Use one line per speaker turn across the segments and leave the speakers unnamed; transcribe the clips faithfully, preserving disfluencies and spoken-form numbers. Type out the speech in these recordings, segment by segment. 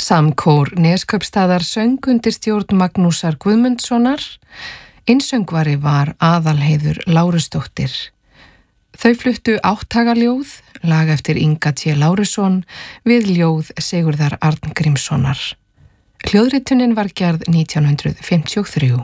Samkór Neskaupstaðar söng undir stjórn Magnúsar Guðmundssonar. Innsöngvari var Aðalheiður Lárusdóttir. Þau fluttu áttagaljóð, lag eftir Inga T. Lárusson við ljóð Sigurðar Arngrímssonar. Hljóðritunin var gerð nítján hundruð fimmtíu og þrjú.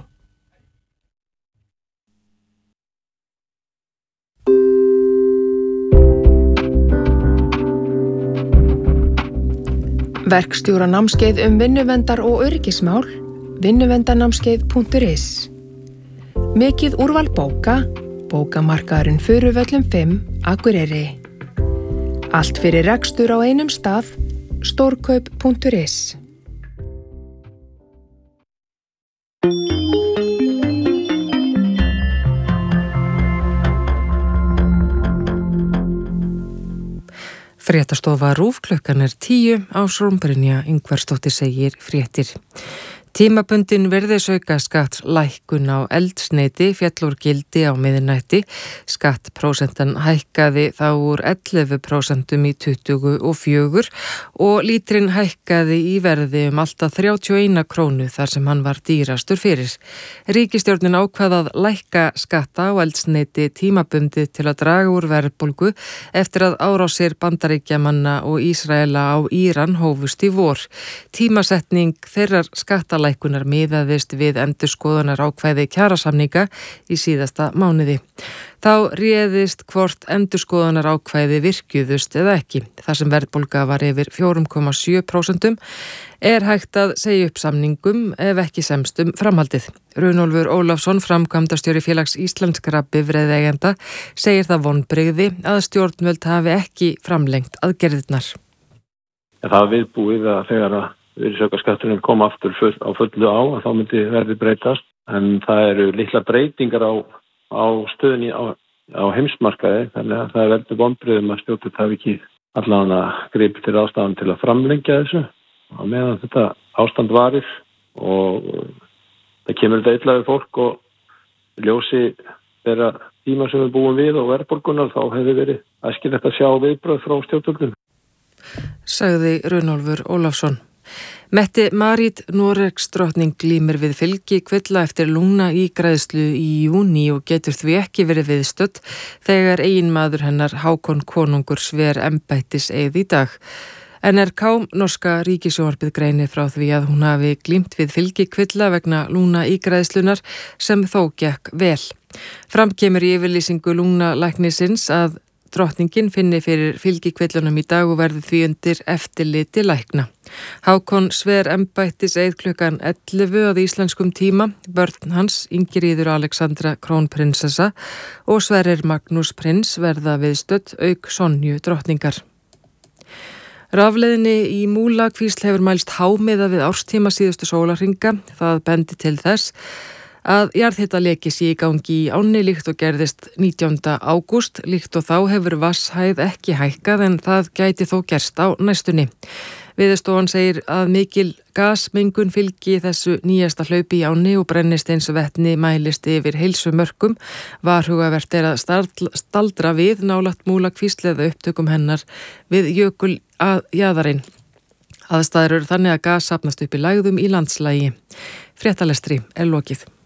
Verkstjóra námskeið um vinnuverndar og öryggismál, vinnuverndarnámskeið punktur is. Mikið úrval bóka, bókamarkaðurinn Furuvöllum fimm, Akureyri. Allt fyrir rekstur á einum stað, stórkaup punktur is.
Fréttastofa RÚV klukkan er tíu á Brynja Ingvarsdóttir segir fréttir. Tímabundin virðisaukaskatts lækkun á eldsneyti féll úr gildi á miðnætti. Skattprósentan hækkaði þá úr ellefu prósent í tuttugu og fjögur og lítrinn hækkaði í verði um alltaf þrjátíu og eina krónu þar sem hann var dýrastur fyrir. Ríkisstjórnin ákvað að lækka skatta á eldsneyti tímabundið til að draga úr verðbólgu eftir að árásir Bandaríkjamanna og Ísraela á Íran hófust í vor. Tímasetning þeirrar skatta lækkunar miðaðist við endurskoðunar ákvæði kjarasamninga í síðasta mánuði. Þá réðist hvort endurskoðunar ákvæði virkjuðust eða ekki. Þar sem verðbólga var yfir fjögur komma sjö prósent er hægt að segja upp samningum ef ekki semst um framhaldið. Runólfur Ólafsson, framkvæmdastjóri Félags íslenskra bifreiðeigenda, segir það vonbrigði að stjórnvöld hafi ekki framlengt aðgerðirnar.
Það var viðbúið að þegar að virðisaukaskatturinn kom aftur full, á fullu á að þá myndi verði breytast, en það eru litla breytingar á, á stöðunni á, á heimsmarkaði, þannig að það er veldig vonbrigðum að stjórnvöld hafi ekki allan að grípa til ástæðan til að framlengja þessu á meðan þetta ástand varir og það kemur þetta illa við fólk og ljósi þeirra tíma sem við búum við og verðbólgunar, þá hefði verið æskilegt að sjá viðbrögð frá stjórnvöldum.
Sagði Runólfur Ólafsson. Mette Marit Noregsdrottning glímir við fylgikvilla eftir lungnaígræðslu í júní og getur því ekki verið viðstödd þegar eiginmaður hennar Hákon konungur sver embættiseið í dag. N R K, norska ríkissjónvarpið, greinir frá því að hún hafi glímt við fylgikvilla vegna lungnaígræðslunar sem þó gekk vel. Fram kemur í yfirlýsingu lungnalæknisins að drottningin finni fyrir fylgikvillunum í dag og verði því undir eftirliti lækna. Hákon sver embættiseið klukkan ellefu að íslenskum tíma. Börn hans, Ingiríður Alexandra krónprinsessa og Sverrir Magnús prins verða viðstödd auk Sonju drottningar. Rafleiðni í Múlakvísl hefur mælst hámiða við árstíma síðustu sólarhringa. Það bendi til þess að jarðhitaleki sé í gangi í ánni líkt og gerðist nítjánda ágúst. Líkt og þá hefur vatnshæð ekki hækkað en það gæti þó gerst á næstunni. Veðurstofan segir að mikil gasmengun fylgi þessu nýjasta hlaupi í ánni og brennisteinsvetni mælist yfir heilsumörkum. Varhugavert er að staldra við nálægt Múlakvísl eða upptökum hennar við jökuljaðarinn. Aðstæður eru þannig að gas safnast upp í lægðum í landslagi. Fréttalestri er lokið.